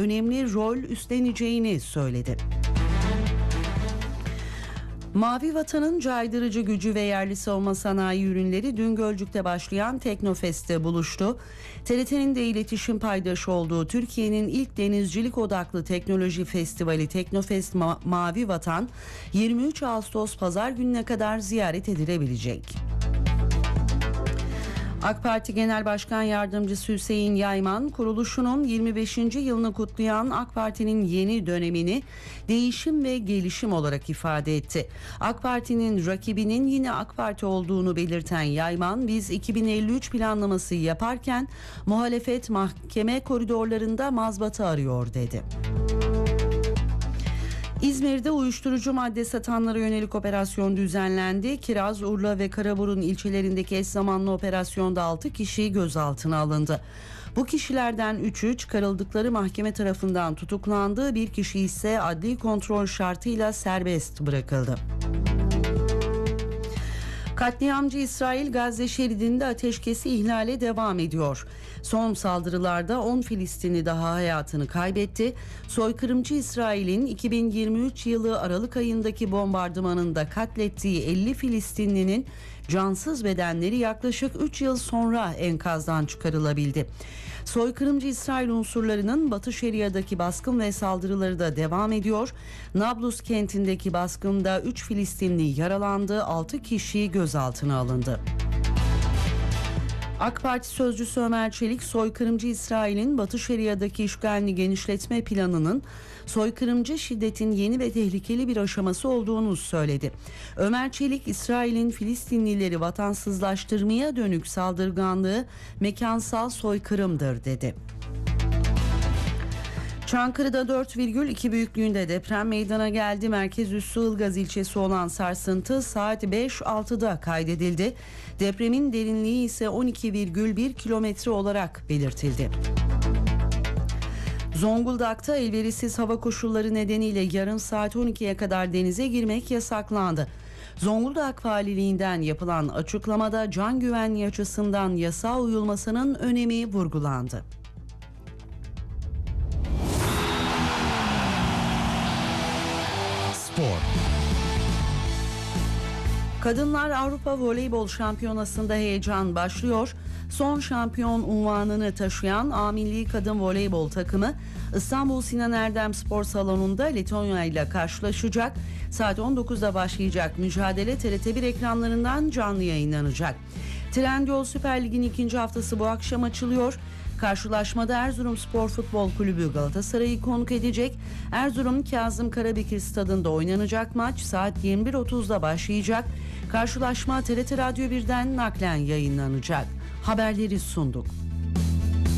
önemli rol üstleneceğini söyledi. Mavi Vatan'ın caydırıcı gücü ve yerli savunma sanayi ürünleri dün Gölcük'te başlayan Teknofest'te buluştu. TRT'nin de iletişim paydaşı olduğu Türkiye'nin ilk denizcilik odaklı teknoloji festivali Teknofest Mavi Vatan 23 Ağustos Pazar gününe kadar ziyaret edilebilecek. AK Parti Genel Başkan Yardımcısı Hüseyin Yayman, kuruluşunun 25. yılını kutlayan AK Parti'nin yeni dönemini değişim ve gelişim olarak ifade etti. AK Parti'nin rakibinin yine AK Parti olduğunu belirten Yayman, biz 2053 planlaması yaparken muhalefet mahkeme koridorlarında mazbata arıyor dedi. İzmir'de uyuşturucu madde satanlara yönelik operasyon düzenlendi. Kiraz, Urla ve Karaburun ilçelerindeki eş zamanlı operasyonda 6 kişi gözaltına alındı. Bu kişilerden 3'ü çıkarıldıkları mahkeme tarafından tutuklandı. Bir kişi ise adli kontrol şartıyla serbest bırakıldı. Katliamcı İsrail Gazze şeridinde ateşkesi ihlale devam ediyor. Son saldırılarda 10 Filistinli daha hayatını kaybetti. Soykırımcı İsrail'in 2023 yılı Aralık ayındaki bombardımanında katlettiği 50 Filistinlinin cansız bedenleri yaklaşık 3 yıl sonra enkazdan çıkarılabildi. Soykırımcı İsrail unsurlarının Batı Şeria'daki baskın ve saldırıları da devam ediyor. Nablus kentindeki baskında 3 Filistinli yaralandı, 6 kişi gözaltına alındı. AK Parti sözcüsü Ömer Çelik, soykırımcı İsrail'in Batı Şeria'daki işgalini genişletme planının soykırımcı şiddetin yeni ve tehlikeli bir aşaması olduğunu söyledi. Ömer Çelik, İsrail'in Filistinlileri vatansızlaştırmaya dönük saldırganlığı mekansal soykırımdır dedi. Çankırı'da 4,2 büyüklüğünde deprem meydana geldi. Merkez üssü Ilgaz ilçesi olan sarsıntı saat 5.06'da kaydedildi. Depremin derinliği ise 12,1 kilometre olarak belirtildi. Zonguldak'ta elverişsiz hava koşulları nedeniyle yarın saat 12'ye kadar denize girmek yasaklandı. Zonguldak Valiliğinden yapılan açıklamada can güvenliği açısından yasağa uyulmasının önemi vurgulandı. Spor. Kadınlar Avrupa Voleybol Şampiyonası'nda heyecan başlıyor. Son şampiyon unvanını taşıyan A Milli Kadın Voleybol takımı İstanbul Sinan Erdem Spor Salonu'nda Letonya ile karşılaşacak. Saat 19'da başlayacak mücadele TRT1 ekranlarından canlı yayınlanacak. Trendyol Süper Lig'in ikinci haftası bu akşam açılıyor. Karşılaşmada Erzurumspor Futbol Kulübü Galatasaray'ı konuk edecek. Erzurum Kazım Karabekir Stadında oynanacak maç saat 21.30'da başlayacak. Karşılaşma TRT Radyo 1'den naklen yayınlanacak. Haberleri sunduk.